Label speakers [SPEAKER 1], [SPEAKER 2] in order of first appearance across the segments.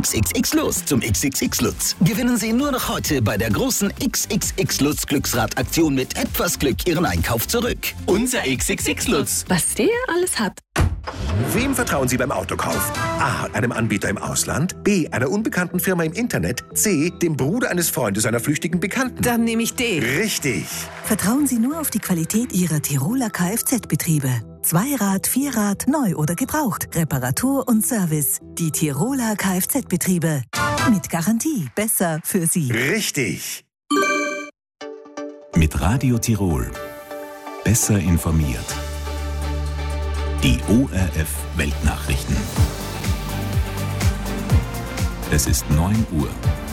[SPEAKER 1] XXX Lutz zum XXX Lutz. Gewinnen Sie nur noch heute bei der großen XXX Lutz Glücksradaktion mit etwas Glück Ihren Einkauf zurück. Unser XXX Lutz.
[SPEAKER 2] Was der alles hat.
[SPEAKER 3] Wem vertrauen Sie beim Autokauf? A. Einem Anbieter im Ausland. B. Einer unbekannten Firma im Internet. C. Dem Bruder eines Freundes einer flüchtigen Bekannten.
[SPEAKER 2] Dann nehme ich D.
[SPEAKER 3] Richtig.
[SPEAKER 4] Vertrauen Sie nur auf die Qualität Ihrer Tiroler Kfz-Betriebe. Zweirad, Vierrad, neu oder gebraucht. Reparatur und Service. Die Tiroler Kfz-Betriebe. Mit Garantie. Besser für Sie.
[SPEAKER 3] Richtig.
[SPEAKER 5] Mit Radio Tirol. Besser informiert. Die ORF Weltnachrichten. Es ist 9 Uhr.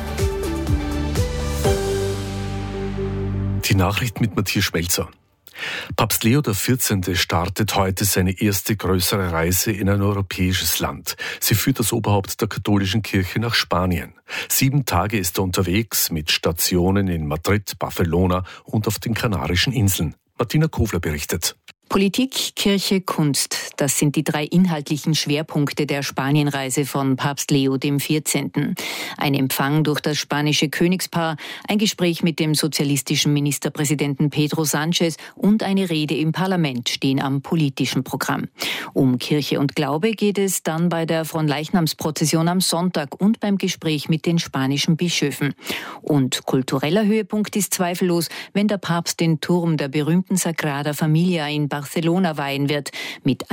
[SPEAKER 6] Die Nachricht mit Matthias Schmelzer. Papst Leo XIV. Startet heute seine erste größere Reise in ein europäisches Land. Sie führt das Oberhaupt der katholischen Kirche nach Spanien. 7 Tage ist er unterwegs mit Stationen in Madrid, Barcelona und auf den Kanarischen Inseln. Martina Kofler berichtet.
[SPEAKER 7] Politik, Kirche, Kunst. Das sind die 3 inhaltlichen Schwerpunkte der Spanienreise von Papst Leo XIV. Ein Empfang durch das spanische Königspaar, ein Gespräch mit dem sozialistischen Ministerpräsidenten Pedro Sánchez und eine Rede im Parlament stehen am politischen Programm. Um Kirche und Glaube geht es dann bei der Fronleichnamsprozession am Sonntag und beim Gespräch mit den spanischen Bischöfen. Und kultureller Höhepunkt ist zweifellos, wenn der Papst den Turm der berühmten Sagrada Familia in Barcelona weihen wird, mit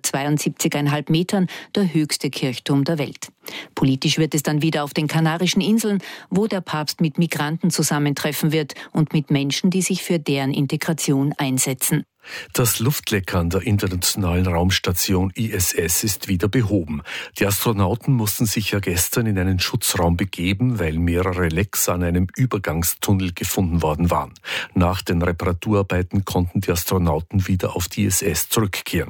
[SPEAKER 7] 172,5 Metern der höchste Kirchturm der Welt. Politisch wird es dann wieder auf den Kanarischen Inseln, wo der Papst mit Migranten zusammentreffen wird und mit Menschen, die sich für deren Integration einsetzen.
[SPEAKER 6] Das Luftleck an der internationalen Raumstation ISS ist wieder behoben. Die Astronauten mussten sich ja gestern in einen Schutzraum begeben, weil mehrere Lecks an einem Übergangstunnel gefunden worden waren. Nach den Reparaturarbeiten konnten die Astronauten wieder auf die ISS zurückkehren.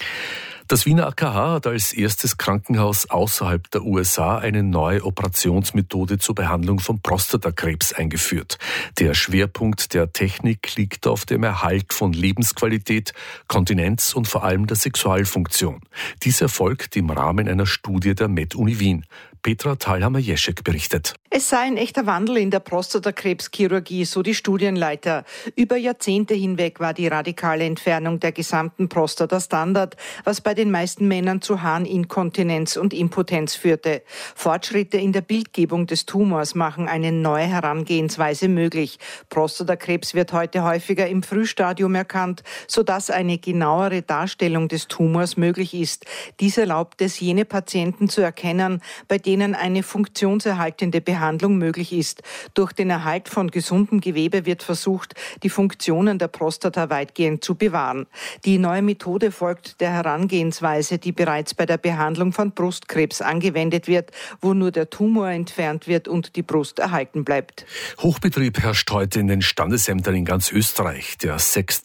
[SPEAKER 6] Das Wiener AKH hat als erstes Krankenhaus außerhalb der USA eine neue Operationsmethode zur Behandlung von Prostatakrebs eingeführt. Der Schwerpunkt der Technik liegt auf dem Erhalt von Lebensqualität, Kontinenz und vor allem der Sexualfunktion. Dies erfolgt im Rahmen einer Studie der Med-Uni Wien. Petra Thalhammer-Jeschek berichtet.
[SPEAKER 8] Es sei ein echter Wandel in der Prostatakrebschirurgie, so die Studienleiter. Über Jahrzehnte hinweg war die radikale Entfernung der gesamten Prostata Standard, was bei den meisten Männern zu Harninkontinenz und Impotenz führte. Fortschritte in der Bildgebung des Tumors machen eine neue Herangehensweise möglich. Prostatakrebs wird heute häufiger im Frühstadium erkannt, sodass eine genauere Darstellung des Tumors möglich ist. Dies erlaubt es, jene Patienten zu erkennen, bei denen eine funktionserhaltende Behandlung möglich ist. Durch den Erhalt von gesundem Gewebe wird versucht, die Funktionen der Prostata weitgehend zu bewahren. Die neue Methode folgt der Herangehensweise, die bereits bei der Behandlung von Brustkrebs angewendet wird, wo nur der Tumor entfernt wird und die Brust erhalten bleibt.
[SPEAKER 6] Hochbetrieb herrscht heute in den Standesämtern in ganz Österreich. Der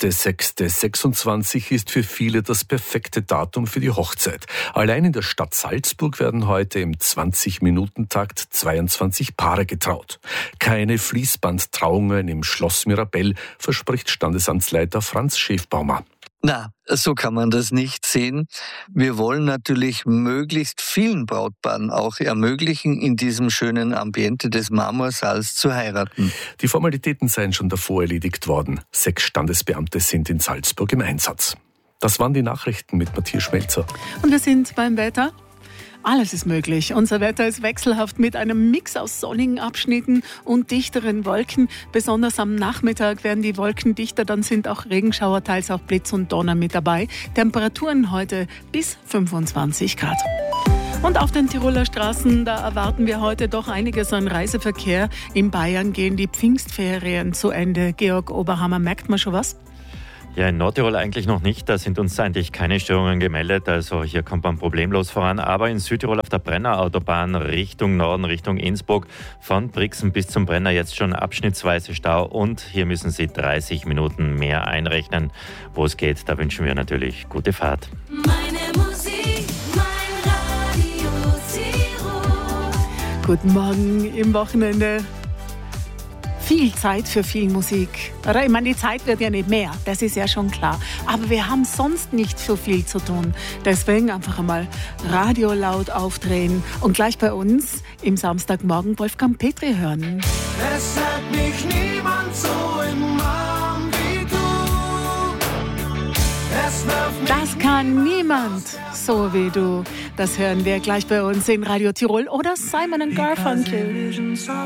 [SPEAKER 6] 6.6.26 ist für viele das perfekte Datum für die Hochzeit. Allein in der Stadt Salzburg werden heute im 20-Minuten-Takt 22 Paare getraut. Keine Fließbandtrauungen im Schloss Mirabell, verspricht Standesamtsleiter Franz Schäfbaumer.
[SPEAKER 9] Na, so kann man das nicht sehen. Wir wollen natürlich möglichst vielen Brautpaaren auch ermöglichen, in diesem schönen Ambiente des Marmorsaals zu heiraten.
[SPEAKER 6] Die Formalitäten seien schon davor erledigt worden. 6 Standesbeamte sind in Salzburg im Einsatz. Das waren die Nachrichten mit Matthias Schmelzer.
[SPEAKER 10] Und wir sind beim Wetter. Alles ist möglich. Unser Wetter ist wechselhaft mit einem Mix aus sonnigen Abschnitten und dichteren Wolken. Besonders am Nachmittag werden die Wolken dichter, dann sind auch Regenschauer, teils auch Blitz und Donner mit dabei. Temperaturen heute bis 25 Grad. Und auf den Tiroler Straßen, da erwarten wir heute doch einiges an Reiseverkehr. In Bayern gehen die Pfingstferien zu Ende. Georg Oberhammer, merkt man schon was?
[SPEAKER 11] Ja, in Nordtirol eigentlich noch nicht. Da sind uns eigentlich keine Störungen gemeldet. Also hier kommt man problemlos voran. Aber in Südtirol auf der Brennerautobahn Richtung Norden, Richtung Innsbruck, von Brixen bis zum Brenner jetzt schon abschnittsweise Stau. Und hier müssen Sie 30 Minuten mehr einrechnen. Wo es geht, da wünschen wir natürlich gute Fahrt.
[SPEAKER 12] Meine Musik, mein Radio Tirol.
[SPEAKER 10] Guten Morgen im Wochenende. viel Zeit für viel Musik. Oder? Ich meine, die Zeit wird ja nicht mehr, das ist ja schon klar. Aber wir haben sonst nicht so viel zu tun. Deswegen einfach einmal Radio laut aufdrehen und gleich bei uns im Samstagmorgen Wolfgang Petri hören.
[SPEAKER 2] Es hat mich niemand so im Arm wie du.
[SPEAKER 10] Das kann niemand so wie du. Das hören wir gleich bei uns in Radio Tirol oder Simon & Garfunkel.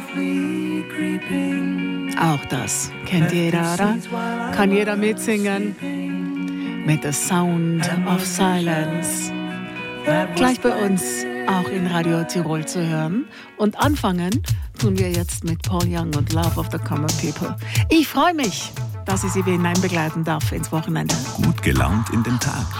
[SPEAKER 10] Auch das kennt jeder, oder? Kann jeder mitsingen. Mit The Sound of Silence. Gleich bei uns auch in Radio Tirol zu hören. Und anfangen tun wir jetzt mit Paul Young und Love of the Common People. Ich freue mich, dass ich Sie wieder hineinbegleiten darf ins Wochenende.
[SPEAKER 5] Gut gelaunt in den Tag.